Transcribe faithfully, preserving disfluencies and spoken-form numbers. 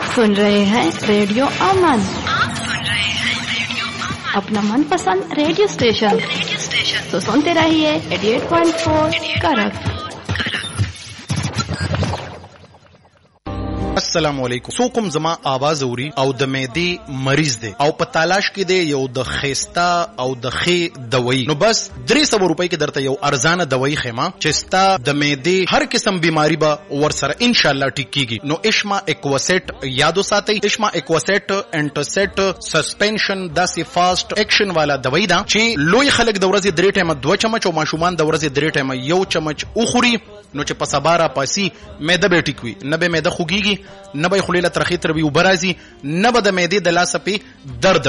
सुन रहे हैं रेडियो अमन। अपना मनपसंद रेडियो स्टेशन तो सुनते रहिए अठासी पॉइंट चार करक। अस्सलाम वालेकुम। सोकुम जमा आवाज औरी او د معدې مریض دی او په تلاش کې دی یو د خيستا او د خې دوايي، نو بس درې سوه روپۍ کې درته یو ارزانه دوايي خېما چې ستا د معدې هر قسم بیماری به ورسره ان شاء الله ټیک کیږي. نو اشما اکواسیټ یادو ساتئ، اشما اکواسیټ انټرسیټ سسپنشن داسې فاست اکشن والا دوايي ده چې لوی خلک د ورځې درې ټیمه دوه چمچ او ماشومان د ورځې درې ټیمه یو چمچ وخوري، نو چې په سبا را پاسي معده به ټیک وي، نه به معده خوږیږي، نه به خلیله ترخی تر وی وبرازي، نه به د معدې د لاسه په درد